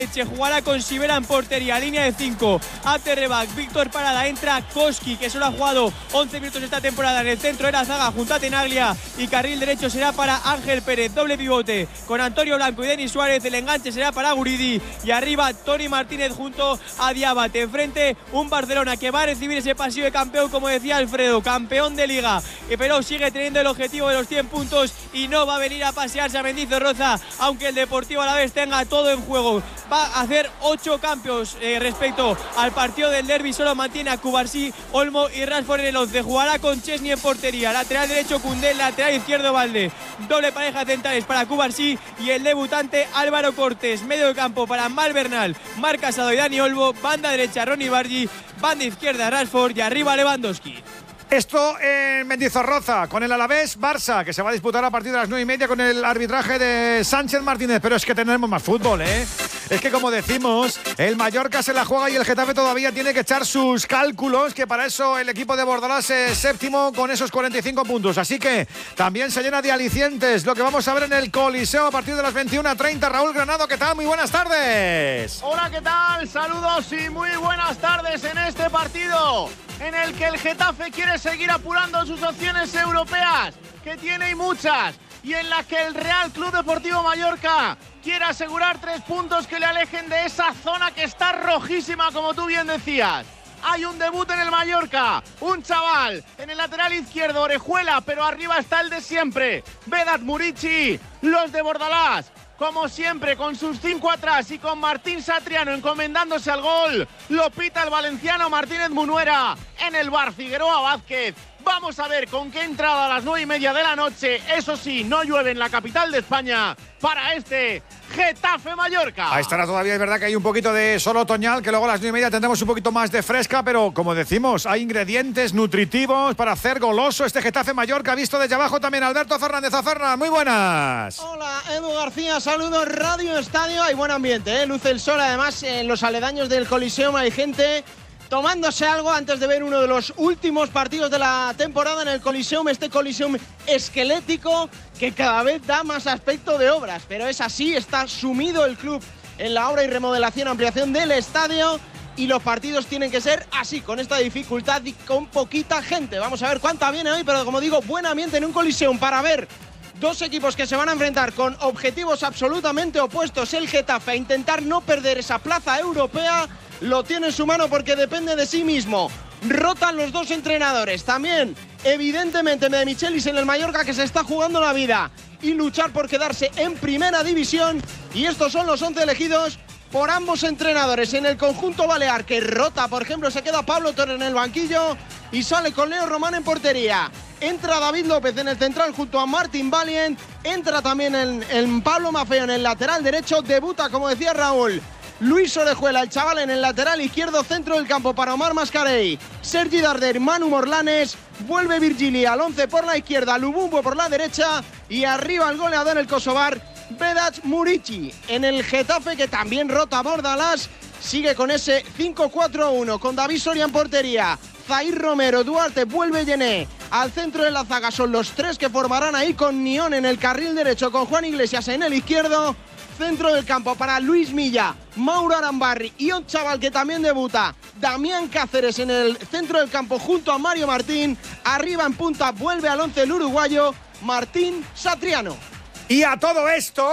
Jugará con Sibera en portería, línea de 5, Aterrebac, Víctor Parada, entra Koski, que solo ha jugado 11 minutos esta temporada en el centro de la zaga junto a Tenaglia, y carril derecho será para Ángel Pérez, doble pivote con Antonio Blanco y Denis Suárez, el enganche será para Guridi, y arriba Toni Martínez junto a Diabate. Enfrente un Barcelona que va a recibir ese pasillo de campeón, como decía Alfredo, campeón de Liga, pero sigue teniendo el objetivo de los 100 puntos y no va a venir a pasearse a Mendizorroza, aunque el Deportivo Alavés tenga todo en juego. Va a hacer 8 cambios respecto al partido del derbi, solo mantiene a Cubarsí, Olmo y Rashford en el 11. Jugará con Chesney en portería, lateral derecho Koundé, lateral izquierdo Valde, doble pareja centrales para Cubarsí y el debutante Álvaro Cortés, medio de campo para Mal Bernal, Marc Casado y Dani Olmo, banda derecha Ronny Bargi, banda izquierda Rashford y arriba Lewandowski. Esto en Mendizorroza, con el Alavés Barça, que se va a disputar a partir de las 9:30 con el arbitraje de Sánchez Martínez. Pero es que tenemos más fútbol, ¿eh? Es que, como decimos, el Mallorca se la juega y el Getafe todavía tiene que echar sus cálculos, que para eso el equipo de Bordalás es séptimo con esos 45 puntos. Así que también se llena de alicientes lo que vamos a ver en el Coliseo a partir de las 21:30. Raúl Granado, ¿qué tal? Muy buenas tardes. Hola, ¿qué tal? Saludos y muy buenas tardes en este partido en el que el Getafe quiere seguir apurando sus opciones europeas, que tiene y muchas, y en la que el Real Club Deportivo Mallorca quiere asegurar 3 puntos que le alejen de esa zona que está rojísima, como tú bien decías. Hay un debut en el Mallorca, un chaval en el lateral izquierdo, Orejuela, pero arriba está el de siempre, Vedat Murici. Los de Bordalás, como siempre, con sus 5 atrás y con Martín Satriano encomendándose al gol, lo pita el valenciano Martínez Munuera. En el bar Figueroa Vázquez. Vamos a ver con qué entrada a las 9:30 de la noche. Eso sí, no llueve en la capital de España para este Getafe Mallorca. Ahí estará todavía, es verdad que hay un poquito de sol otoñal, que luego a las 9:30 tendremos un poquito más de fresca, pero como decimos, hay ingredientes nutritivos para hacer goloso este Getafe Mallorca. Visto desde abajo también Alberto Fernández. Fernández, muy buenas. Hola, Edu García, saludos, Radio Estadio. Hay buen ambiente, luce el sol, además en los aledaños del Coliseum hay gente tomándose algo antes de ver uno de los últimos partidos de la temporada en el Coliseum, este Coliseum esquelético que cada vez da más aspecto de obras, pero es así, está sumido el club en la obra y remodelación, ampliación del estadio, y los partidos tienen que ser así, con esta dificultad y con poquita gente. Vamos a ver cuánta viene hoy, pero como digo, buen ambiente en un Coliseum para ver dos equipos que se van a enfrentar con objetivos absolutamente opuestos. El Getafe a intentar no perder esa plaza europea, lo tiene en su mano porque depende de sí mismo. Rotan los dos entrenadores. También, evidentemente, de Michelis en el Mallorca, que se está jugando la vida y luchar por quedarse en primera división. Y estos son los 11 elegidos por ambos entrenadores. En el conjunto balear, que rota, por ejemplo, se queda Pablo Torre en el banquillo y sale con Leo Román en portería. Entra David López en el central junto a Martin Valiant. Entra también en Pablo Maffeo en el lateral derecho. Debuta, como decía Raúl, Luis Orejuela, el chaval, en el lateral izquierdo, centro del campo para Omar Mascarell, Sergi Darder, Manu Morlanes. Vuelve Virgili al 11 por la izquierda, Lubumbo por la derecha y arriba el goleador, el kosovar Vedat Murici. En el Getafe, que también rota Bordalás, sigue con ese 5-4-1 con David Soria en portería, Zair Romero, Duarte, vuelve Yené al centro de la zaga. Son los tres que formarán ahí con Nión en el carril derecho, con Juan Iglesias en el izquierdo. Centro del campo para Luis Milla, Mauro Arambarri y un chaval que también debuta, Damián Cáceres, en el centro del campo junto a Mario Martín. Arriba en punta vuelve al 11 el uruguayo Martín Satriano. Y a todo esto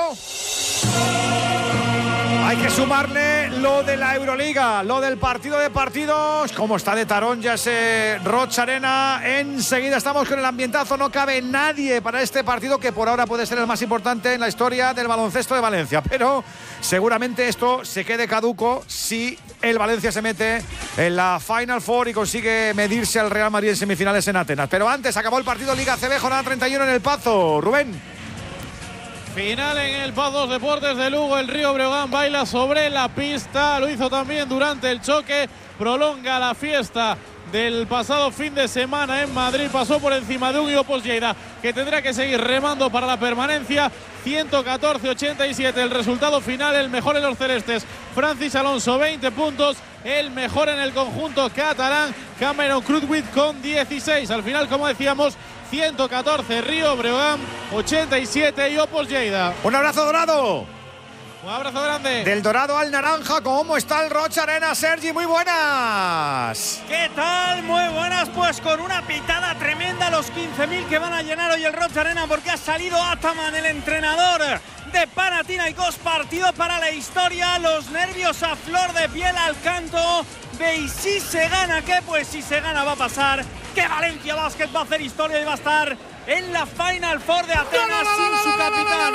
hay que sumarle lo de la Euroliga, lo del partido de partidos. Como está de tarón ya ese Roch Arena. Enseguida estamos con el ambientazo. No cabe nadie para este partido, que por ahora puede ser el más importante en la historia del baloncesto de Valencia. Pero seguramente esto se quede caduco si el Valencia se mete en la Final Four y consigue medirse al Real Madrid en semifinales en Atenas. Pero antes acabó el partido Liga ACB, jornada 31 en El Pazo. Rubén. Final en el Paz 2 Deportes de Lugo. El Río Breogán baila sobre la pista. Lo hizo también durante el choque. Prolonga la fiesta del pasado fin de semana en Madrid. Pasó por encima de un Iopos Lleida que tendrá que seguir remando para la permanencia. 114-87 el resultado final. El mejor en los celestes, Francis Alonso, 20 puntos. El mejor en el conjunto catalán, Cameron Krutwit, con 16. Al final, como decíamos, 114 Río Breogán, 87 Iopos Lleida. Un abrazo dorado. Un abrazo grande. Del dorado al naranja, ¿cómo está el Rocha Arena, Sergi? Muy buenas. ¿Qué tal? Muy buenas, pues con una pitada tremenda, los 15.000 que van a llenar hoy el Rocha Arena, porque ha salido Ataman, el entrenador de Panathinaikos. Partido para la historia, los nervios a flor de piel al canto de y si se gana, ¿qué? Pues si se gana va a pasar que Valencia Basket va a hacer historia y va a estar en la Final Four de Atenas sin su capitán.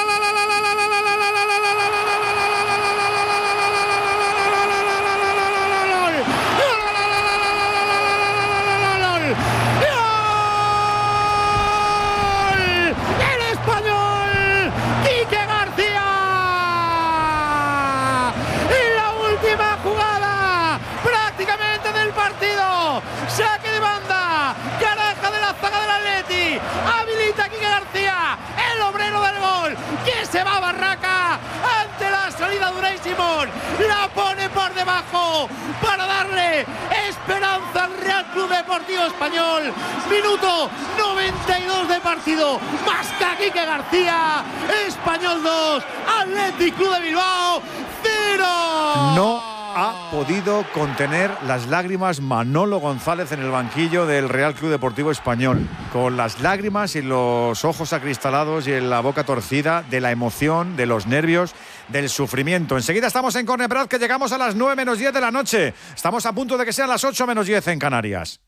Saque de banda, caraja de la zaga del Atleti, habilita a Quique García, el obrero del gol, que se va a Barraca ante la salida de Unai Simón, la pone por debajo para darle esperanza al Real Club Deportivo Español. Minuto 92 de partido, masca Quique García, Español 2, Athletic Club de Bilbao 0. No ha podido contener las lágrimas Manolo González en el banquillo del Real Club Deportivo Español, con las lágrimas y los ojos acristalados y en la boca torcida de la emoción, de los nervios, del sufrimiento. Enseguida estamos en Corner Prat, que llegamos a las 9 menos 10 de la noche. Estamos a punto de que sean las 8 menos 10 en Canarias.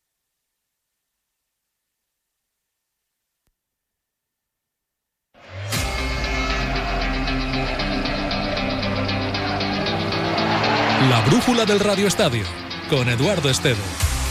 La brújula del Radio Estadio, con Eduardo Esteve.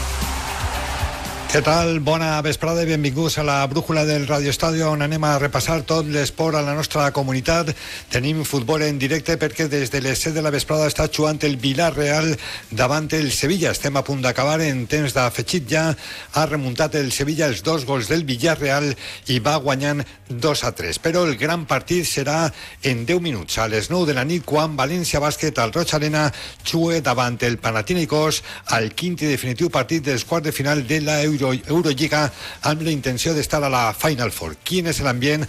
Què tal? Bona vesprada i benvinguts a la brújula del Radio Estadio, on anem a repassar tot l'esport a la nostra comunitat. Tenim futbol en directe perquè des de les 7 de la vesprada està jugant el Villarreal davant el Sevilla. Estem a punt d'acabar en temps d'afegit ja. Ha remuntat el Sevilla els 2 gols del Villarreal i va guanyant 2-3. Però el gran partit serà en 10 minuts, a les 9 de la nit, quan València Bàsquet al Roig Arena juga davant el Panathinaikos al quint i definitiu partit dels quarts de final de la Eurolliga, amb la intenció d'estar a la Final Four. Quin és l'ambient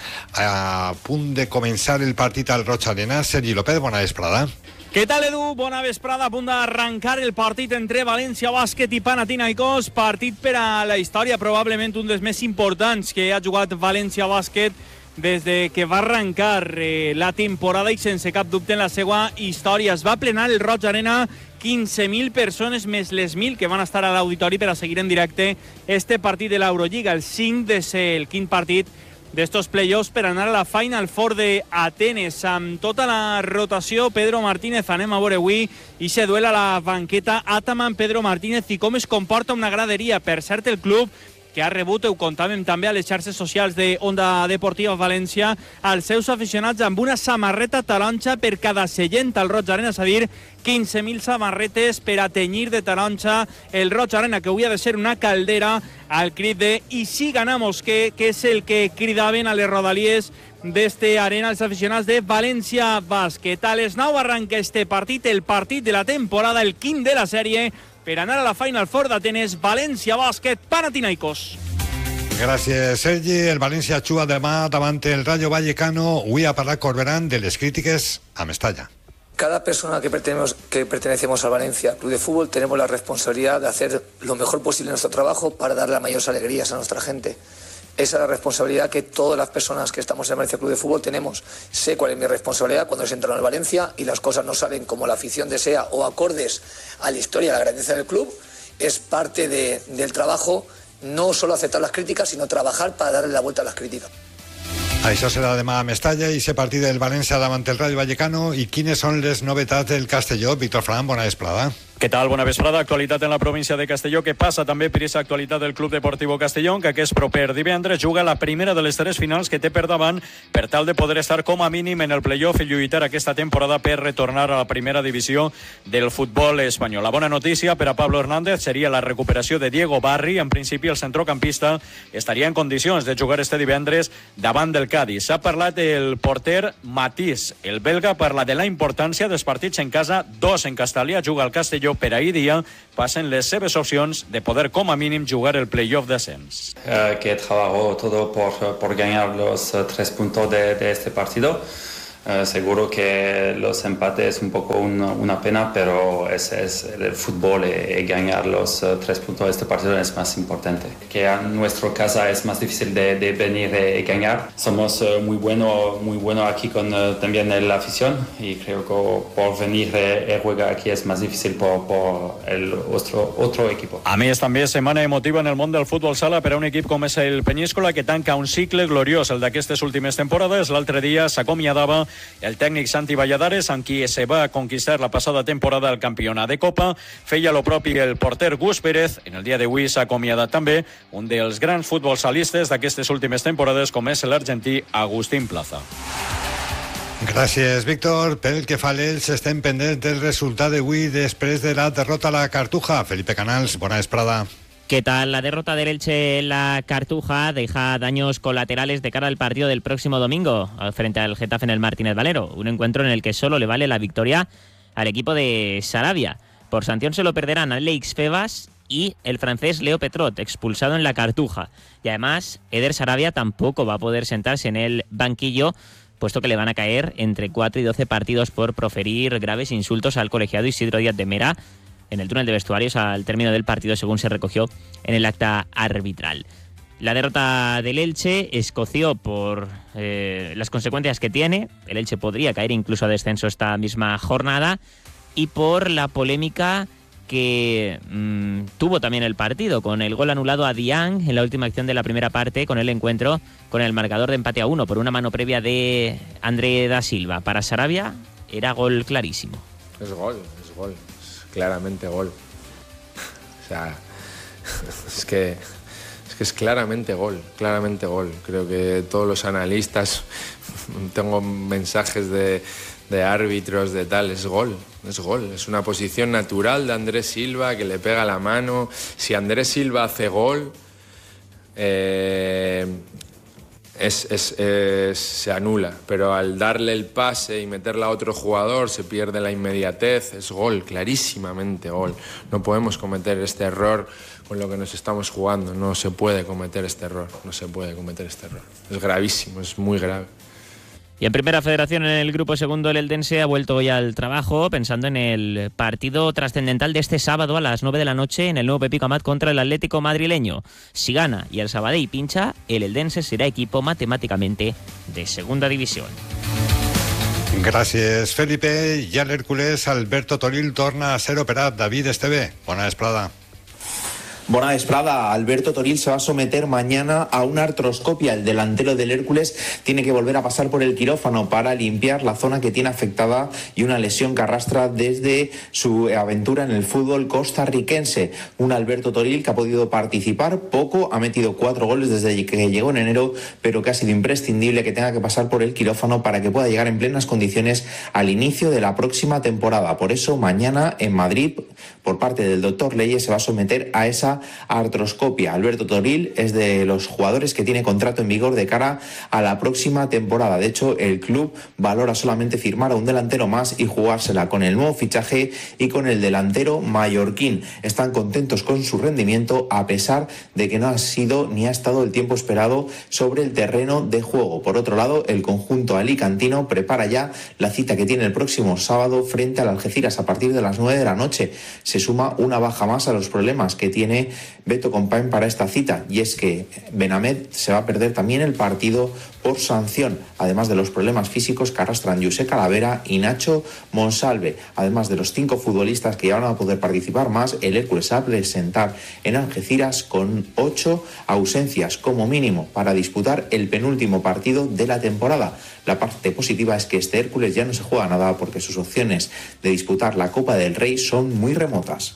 a punt de començar el partit al Roig Arena? Sergi López, bona vesprada. ¿Qué tal, Edu? Bona vesprada, a punt d'arrencar el partit entre València Bàsquet i Panathinaikos. Partit per a la història, probablement un dels més importants que ha jugat València Bàsquet des de que va arrencar la temporada i sense cap dubte en la seva història. Es va plenar el Roig Arena, 15.000 persones més les 1.000 que van estar a l'auditori per a seguir en directe este partit de l'Eurolliga, el 5 de ser el quint partit d'estos play-offs per anar a la Final Four d'Atenes. Amb tota la rotació, Pedro Martínez, anem a veure avui i se duela a la banqueta Ataman, Pedro Martínez, i com es comporta una graderia. Per cert, el club que ha rebut, ho contàvem també a les xarxes socials de Onda Deportiva València, als seus aficionats amb una samarreta taronja per cada seient al Roig Arena, és a dir, 15.000 samarretes per a tenyir de taronja el Roig Arena, que avui ha de ser una caldera, al crit de "y si ganamos", que és el que cridaven a les rodalies d'este arena els aficionats de València Bàsquet. A les 9 arranca este partit, el partit de la temporada, el quint de la sèrie, per anar a la Final Four d'Atenes, València Bàsquet, Panathinaikos. Gràcies, Sergi. El València juga demà davant el Rayo Vallecano. Avui ha parlat Corberán de les crítiques a Mestalla. Cada persona que pertenecemos al Valencia Club de Fútbol tenemos la responsabilidad de hacer lo mejor posible en nuestro trabajo para dar las mayores alegrías a nuestra gente. Esa es la responsabilidad que todas las personas que estamos en el Valencia Club de Fútbol tenemos. Sé cuál es mi responsabilidad cuando se entra en el Valencia y las cosas no salen como la afición desea o acordes a la historia y a la grandeza del club. Es parte del trabajo no solo aceptar las críticas, sino trabajar para darle la vuelta a las críticas. Això serà demà a Mestalla i ser partit del València davant el Rayo Vallecano. I quines són les novetats del Castelló? Víctor Fran, bona vesprada. Què tal? Bona vesprada. Actualitat en la província de Castelló, que passa també per aquesta actualitat del Club Deportivo Castellón, que aquest proper divendres juga la primera de les 3 finals que té per davant per tal de poder estar com a mínim en el play-off i lluitar aquesta temporada per retornar a la primera divisió del futbol espanyol. La bona notícia per a Pablo Hernández seria la recuperació de Diego Barri. En principi, el centrocampista estaria en condicions de jugar este divendres davant del Cádiz. S'ha parlat el porter Matís. El belga parla de la importància dels partits en casa, 2 en Castellà, juga al Castelló. Per ahir dia passen les seves opcions de poder com a mínim jugar el playoff d'ascens. Que trabajó todo por ganar los 3 puntos de este partido. Seguro que los empates es un poco una pena, pero es el fútbol y ganar los 3 puntos de este partido es más importante. Que a nuestra casa es más difícil de venir y ganar. Somos muy bueno aquí con también la afición y creo que por venir y jugar aquí es más difícil por el otro equipo. A més, també setmana emotiva en el món del futbol sala per a un equip com és el Penyíscola, que tanca un cicle gloriós, el d'aquestes últimes temporades. L'altre dia s'acomiadava el tècnic Santi Valladares, amb qui se va conquistar la passada temporada el campionat de Copa. Feia lo propi el porter Gus Pérez. En el dia d'avui s'ha acomiadat també un dels grans futbolsalistes d'aquestes últimes temporades, com és l'argentí Agustín Plaza. Gràcies, Víctor. Pel que fa a l'Elx, estem pendents del resultat d'avui després de la derrota a la Cartuja. Felipe Canals, bona vesprada. ¿Qué tal? La derrota del Elche en la Cartuja deja daños colaterales de cara al partido del próximo domingo frente al Getafe en el Martínez Valero. Un encuentro en el que solo le vale la victoria al equipo de Sarabia. Por sanción se lo perderán Alex Febas y el francés Leo Petrot, expulsado en la Cartuja. Y además, Eder Sarabia tampoco va a poder sentarse en el banquillo, puesto que le van a caer entre 4 y 12 partidos por proferir graves insultos al colegiado Isidro Díaz de Mera en el túnel de vestuarios al término del partido, según se recogió en el acta arbitral. La derrota del Elche escoció por las consecuencias que tiene. El Elche podría caer incluso a descenso esta misma jornada, y por la polémica que tuvo también el partido, con el gol anulado a Diang en la última acción de la primera parte, con el encuentro con el marcador de empate a 1 por una mano previa de André da Silva. Para Sarabia era gol clarísimo. Es gol, claramente gol. O sea, es que es claramente gol. Creo que todos los analistas, tengo mensajes de árbitros, de tal, es gol. Es una posición natural de Andrés Silva, que le pega la mano. Si Andrés Silva hace gol, se anula, pero al darle el pase y meterla a otro jugador se pierde la inmediatez. Es gol, clarísimamente gol. No podemos cometer este error con lo que nos estamos jugando. No se puede cometer este error. Es gravísimo, es muy grave. Y en Primera Federación, en el grupo segundo, el Eldense ha vuelto hoy al trabajo, pensando en el partido trascendental de este sábado a las 9 de la noche en el nuevo Pepico Amat contra el Atlético madrileño. Si gana y el Sabadell pincha, el Eldense será equipo matemáticamente de segunda división. Gràcies, Felipe. I a l'Hèrcules, Alberto Toril torna a ser operat. David Esteve, bona vesprada. Bona vesprada. Alberto Toril se va a someter mañana a una artroscopia. El delantero del Hércules tiene que volver a pasar por el quirófano para limpiar la zona que tiene afectada y una lesión que arrastra desde su aventura en el fútbol costarricense. Un Alberto Toril que ha podido participar poco, ha metido 4 goles desde que llegó en enero, pero que ha sido imprescindible que tenga que pasar por el quirófano para que pueda llegar en plenas condiciones al inicio de la próxima temporada. Por eso mañana en Madrid, por parte del doctor Leyes, se va a someter a esa artroscopia. Alberto Toril es de los jugadores que tiene contrato en vigor de cara a la próxima temporada. De hecho, el club valora solamente firmar a un delantero más y jugársela con el nuevo fichaje y con el delantero mallorquín. Están contentos con su rendimiento, a pesar de que no ha sido ni ha estado el tiempo esperado sobre el terreno de juego. Por otro lado, el conjunto alicantino prepara ya la cita que tiene el próximo sábado frente al Algeciras a partir de las 9 de la noche. Se suma una baja más a los problemas que tiene Beto Compain para esta cita, y es que Benamed se va a perder también el partido por sanción, además de los problemas físicos que arrastran José Calavera y Nacho Monsalve. Además de los 5 futbolistas que ya van a poder participar más, el Hércules va a presentar en Algeciras con 8 ausencias como mínimo para disputar el penúltimo partido de la temporada. La parte positiva es que este Hércules ya no se juega nada, porque sus opciones de disputar la Copa del Rey son muy remotas.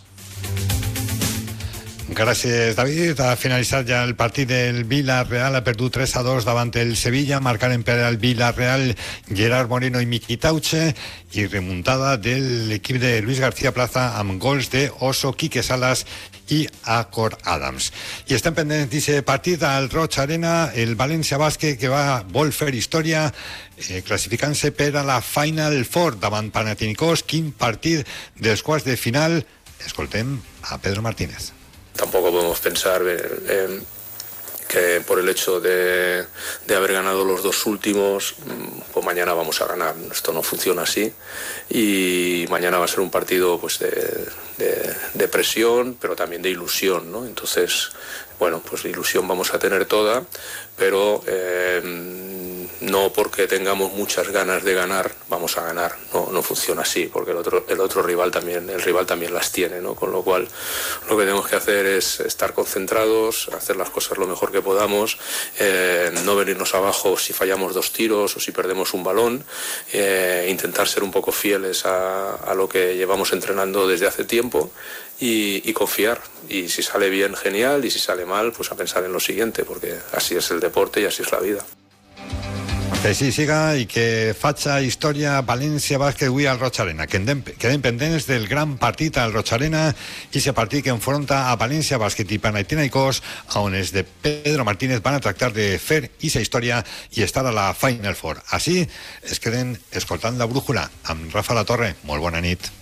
Gràcies, David. Ha finalitzat ja el partit del Villarreal, ha perdut 3-2 davant el Sevilla, marcaren per al Villarreal Gerard Moreno i Miki Tauche, i remuntada de l'equip de Luis García Plaza amb gols de Oso, Quique Salas i Acor Adams. I estem pendents d'aquest partit al Roig Arena, el València Bàsquet, que vol fer història classificant-se per a la Final Four davant Panathinaikos. Quin partit dels quarts de final? Escoltem a Pedro Martínez. Tampoco podemos pensar que por el hecho de haber ganado los 2 últimos, pues mañana vamos a ganar. Esto no funciona así y mañana va a ser un partido pues de presión, pero también de ilusión, ¿no? Entonces, bueno, pues de ilusión vamos a tener toda, pero no porque tengamos muchas ganas de ganar vamos a ganar. No funciona así, porque el otro rival también las tiene, ¿no? Con lo cual lo que tenemos que hacer es estar concentrados, hacer las cosas lo mejor que podamos, no venirnos abajo si fallamos 2 tiros o si perdemos un balón, intentar ser un poco fieles a lo que llevamos entrenando desde hace tiempo y confiar. Y si sale bien, genial, y si sale mal, pues a pensar en lo siguiente, porque así es el deporte y así es la vida. Que sí siga i que faça història València Bàsquet avui al Roig Arena. Quedem pendents del gran partit al Roig Arena i ese partit que enfronta a València Bàsquet i Panathinaikos, on els de Pedro Martínez van a tractar de fer aquesta història i estar a la Final Four. Així es queden escoltant la brújula amb Rafa La Torre. Molt bona nit.